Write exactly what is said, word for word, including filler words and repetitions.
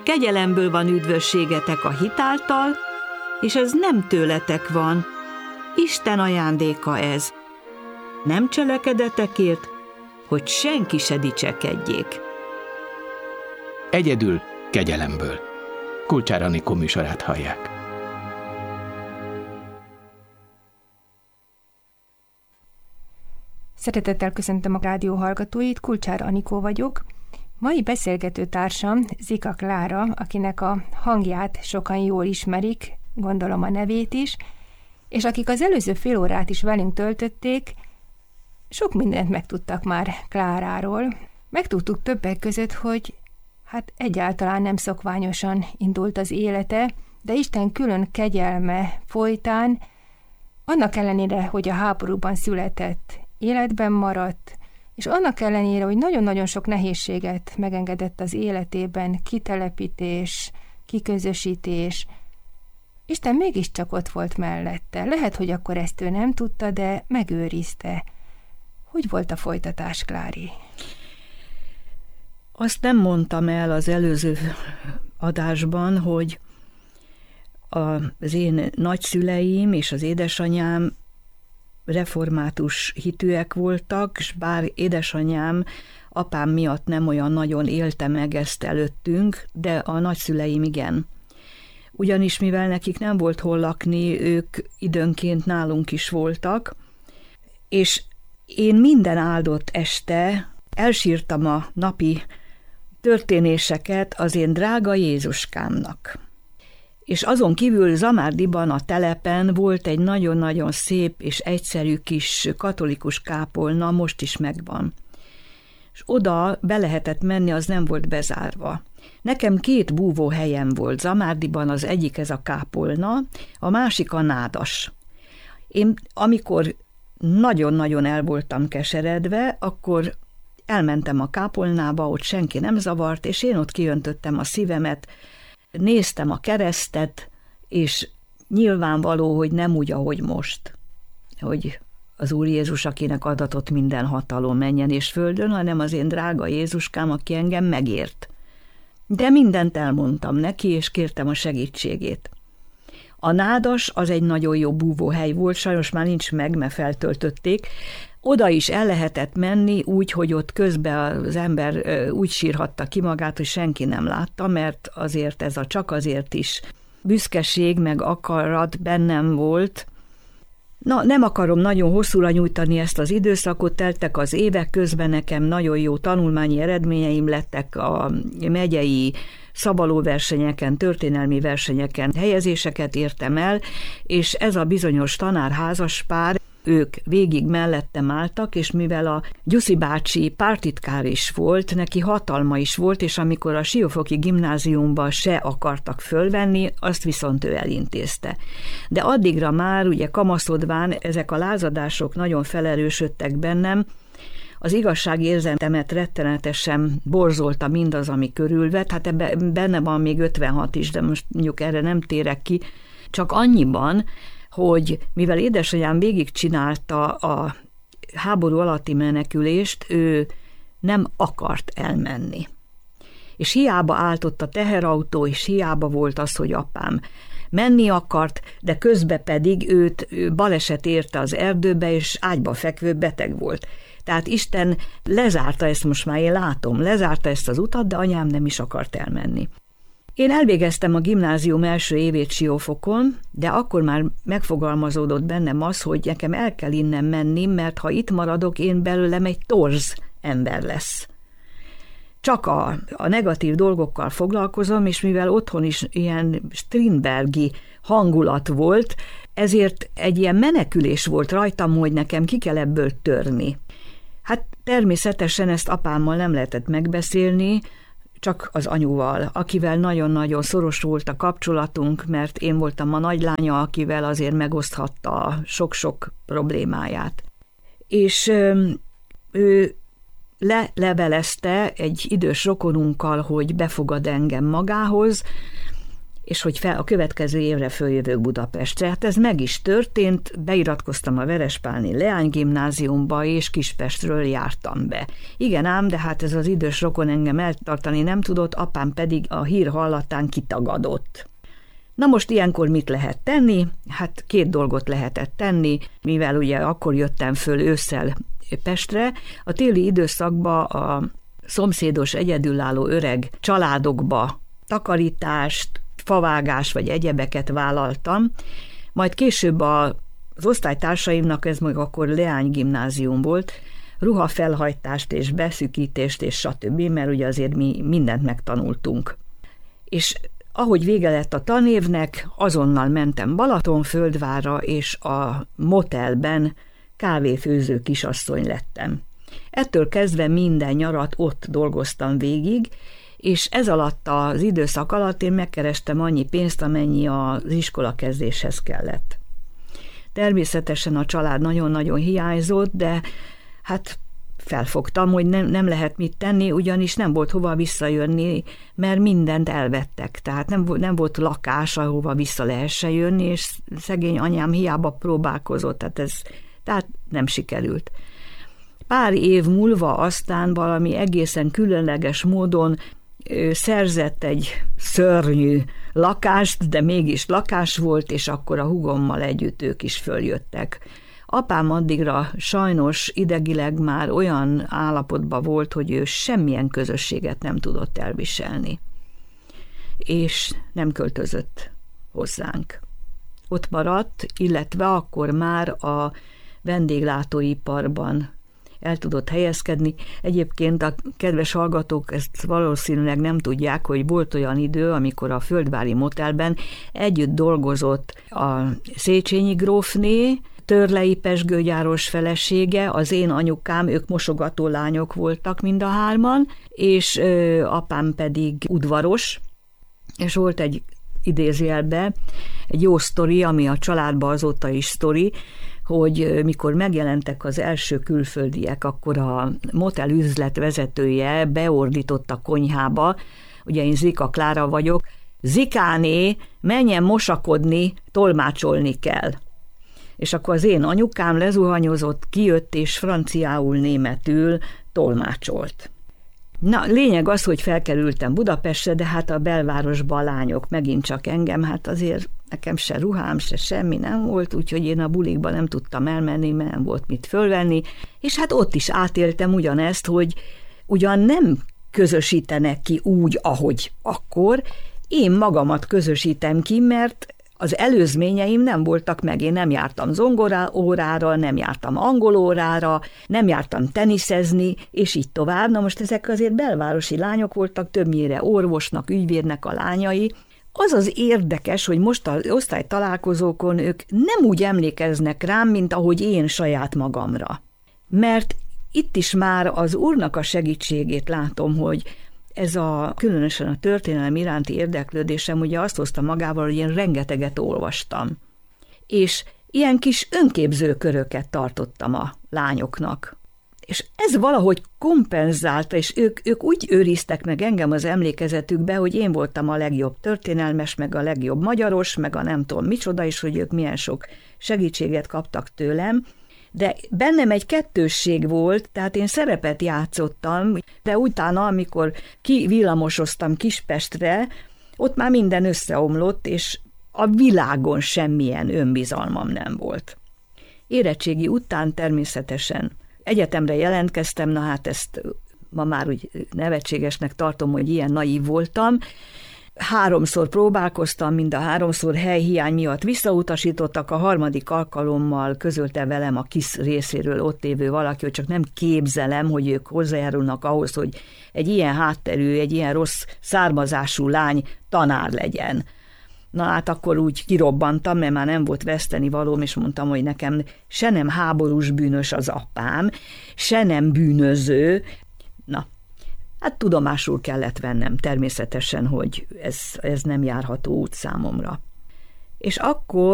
kegyelemből van üdvösségetek a hit által, és ez nem tőletek van. Isten ajándéka ez. Nem cselekedetekért, hogy senki se dicsekedjék. Egyedül kegyelemből. Kulcsár Anikó műsorát hallják. Szeretettel köszöntöm a rádió hallgatóit, Kulcsár Anikó vagyok. Mai beszélgető társam Zika Klára, akinek a hangját sokan jól ismerik, gondolom a nevét is, és akik az előző fél órát is velünk töltötték, sok mindent megtudtak már Kláráról. Megtudtuk többek között, hogy hát egyáltalán nem szokványosan indult az élete, de Isten külön kegyelme folytán, annak ellenére, hogy a háborúban született, életben maradt, és annak ellenére, hogy nagyon-nagyon sok nehézséget megengedett az életében, kitelepítés, kiközösítés, Isten mégiscsak ott volt mellette. Lehet, hogy akkor ezt ő nem tudta, de megőrizte. Hogy volt a folytatás, Klári? Azt nem mondtam el az előző adásban, hogy az én nagyszüleim és az édesanyám református hitűek voltak, és bár édesanyám apám miatt nem olyan nagyon élte meg ezt előttünk, de a nagyszüleim igen. Ugyanis mivel nekik nem volt hol lakni, ők időnként nálunk is voltak, és én minden áldott este elsírtam a napi történéseket az én drága Jézuskámnak. És azon kívül Zamárdiban a telepen volt egy nagyon-nagyon szép és egyszerű kis katolikus kápolna, most is megvan. És oda be lehetett menni, az nem volt bezárva. Nekem két búvó helyem volt Zamárdiban, az egyik ez a kápolna, a másik a nádas. Én amikor nagyon-nagyon el voltam keseredve, akkor elmentem a kápolnába, ott senki nem zavart, és én ott kiöntöttem a szívemet, néztem a keresztet, és nyilvánvaló, hogy nem úgy, ahogy most, hogy az Úr Jézus, akinek adatott minden hatalom menjen és földön, hanem az én drága Jézuskám, aki engem megért. De mindent elmondtam neki, és kértem a segítségét. A nádas az egy nagyon jó búvóhely volt, sajnos már nincs meg, mert feltöltötték. Oda is el lehetett menni úgy, hogy ott közben az ember úgy sírhatta ki magát, hogy senki nem látta, mert azért ez a csak azért is büszkeség meg akarat bennem volt. Na, nem akarom nagyon hosszúra nyújtani ezt az időszakot, teltek az évek, közben nekem nagyon jó tanulmányi eredményeim lettek a megyei szabalóversenyeken, történelmi versenyeken helyezéseket értem el, és ez a bizonyos tanárházaspár, ők végig mellettem álltak, és mivel a Gyuszi bácsi pártitkár is volt, neki hatalma is volt, és amikor a Siófoki gimnáziumba se akartak fölvenni, azt viszont ő elintézte. De addigra már, ugye kamaszodván, ezek a lázadások nagyon felerősödtek bennem, az igazságérzetemet rettenetesen borzolta mindaz, ami körülvett, hát ebben benne van még ötvenhat is, de most mondjuk erre nem térek ki, csak annyiban, hogy mivel édesanyám végigcsinálta a háború alatti menekülést, ő nem akart elmenni. És hiába állt ott a teherautó, és hiába volt az, hogy apám menni akart, de közben pedig őt ő baleset érte az erdőbe, és ágyba fekvő beteg volt. Tehát Isten lezárta ezt, most már én látom, lezárta ezt az utat, de anyám nem is akart elmenni. Én elvégeztem a gimnázium első évét Siófokon, de akkor már megfogalmazódott bennem az, hogy nekem el kell innen menni, mert ha itt maradok, én belőlem egy torz ember lesz. Csak a, a negatív dolgokkal foglalkozom, és mivel otthon is ilyen Strindbergi hangulat volt, ezért egy ilyen menekülés volt rajtam, hogy nekem ki kell ebből törni. Hát természetesen ezt apámmal nem lehetett megbeszélni, csak az anyuval, akivel nagyon-nagyon szoros volt a kapcsolatunk, mert én voltam a nagylánya, akivel azért megoszthatta sok-sok problémáját. És ő lelevelezte egy idős rokonunkkal, hogy befogad engem magához, és hogy fel, a következő évre följövök Budapestre. Hát ez meg is történt, beiratkoztam a Verespálni Leánygimnáziumba, és Kispestről jártam be. Igen ám, de hát ez az idős rokon engem eltartani nem tudott, apám pedig a hír hallatán kitagadott. Na most ilyenkor mit lehet tenni? Hát két dolgot lehetett tenni, mivel ugye akkor jöttem föl ősszel Pestre. A téli időszakban a szomszédos egyedülálló öreg családokba takarítást, favágást vagy egyebeket vállaltam, majd később az osztálytársaimnak, ez meg akkor leánygimnázium volt, ruhafelhajtást és beszűkítést és stb., mert ugye azért mi mindent megtanultunk. És ahogy vége lett a tanévnek, azonnal mentem Balatonföldvárra, és a motelben kávéfőző kisasszony lettem. Ettől kezdve minden nyarat ott dolgoztam végig, és ez alatt az időszak alatt én megkerestem annyi pénzt, amennyi az iskola kezdéshez kellett. Természetesen a család nagyon-nagyon hiányzott, de hát felfogtam, hogy nem, nem lehet mit tenni, ugyanis nem volt hova visszajönni, mert mindent elvettek. Tehát nem, nem volt lakás, ahova vissza lehessen jönni, és szegény anyám hiába próbálkozott, tehát ez tehát nem sikerült. Pár év múlva aztán valami egészen különleges módon ő szerzett egy szörnyű lakást, de mégis lakás volt, és akkor a húgommal együtt ők is följöttek. Apám addigra sajnos idegileg már olyan állapotban volt, hogy ő semmilyen közösséget nem tudott elviselni, és nem költözött hozzánk. Ott maradt, illetve akkor már a vendéglátóiparban el tudott helyezkedni. Egyébként a kedves hallgatók ezt valószínűleg nem tudják, hogy volt olyan idő, amikor a Földvári Motelben együtt dolgozott a Széchenyi grófné, Törlei pezsgőgyáros felesége, az én anyukám, ők mosogató lányok voltak mind a hárman, és ö, apám pedig udvaros, és volt egy idézőjelben egy jó sztori, ami a családban azóta is sztori, hogy mikor megjelentek az első külföldiek, akkor a motel üzlet vezetője beordított a konyhába, ugye én Zika Klára vagyok, Zikáné, menjen mosakodni, tolmácsolni kell. És akkor az én anyukám lezuhanyozott, kijött, és franciául, németül tolmácsolt. Na, lényeg az, hogy felkerültem Budapestre, de hát a belvárosban a lányok megint csak engem, hát azért nekem se ruhám, se semmi nem volt, úgyhogy én a bulikba nem tudtam elmenni, mert nem volt mit fölvenni, és hát ott is átéltem ugyanezt, hogy ugyan nem közösítenek ki úgy, ahogy akkor, én magamat közösítem ki, mert az előzményeim nem voltak meg, én nem jártam zongora órára, nem jártam angol órára, nem jártam teniszezni, és így tovább. Na most ezek azért belvárosi lányok voltak, többnyire orvosnak, ügyvédnek a lányai. Az az érdekes, hogy most az osztálytalálkozókon ők nem úgy emlékeznek rám, mint ahogy én saját magamra. Mert itt is már az Úrnak a segítségét látom, hogy ez a különösen a történelem iránti érdeklődésem ugye azt hozta magával, hogy én rengeteget olvastam. És ilyen kis önképzőköröket tartottam a lányoknak. És ez valahogy kompenzálta, és ők, ők úgy őriztek meg engem az emlékezetükbe, hogy én voltam a legjobb történelmes, meg a legjobb magyaros, meg a nem tudom micsoda, és hogy ők milyen sok segítséget kaptak tőlem, de bennem egy kettősség volt, tehát én szerepet játszottam, de utána, amikor kivillamosoztam Kispestre, ott már minden összeomlott, és a világon semmilyen önbizalmam nem volt. Érettségi után természetesen egyetemre jelentkeztem, na hát ezt ma már úgy nevetségesnek tartom, hogy ilyen naív voltam. Háromszor próbálkoztam, mind a háromszor helyhiány miatt visszautasítottak, a harmadik alkalommal közölte velem a KISZ részéről ott lévő valaki, hogy csak nem képzelem, hogy ők hozzájárulnak ahhoz, hogy egy ilyen hátterű, egy ilyen rossz származású lány tanár legyen. Na hát akkor úgy kirobbantam, mert már nem volt veszteni valóm, és mondtam, hogy nekem se nem háborús bűnös az apám, se nem bűnöző. Na, hát tudomásul kellett vennem természetesen, hogy ez, ez nem járható út számomra. És akkor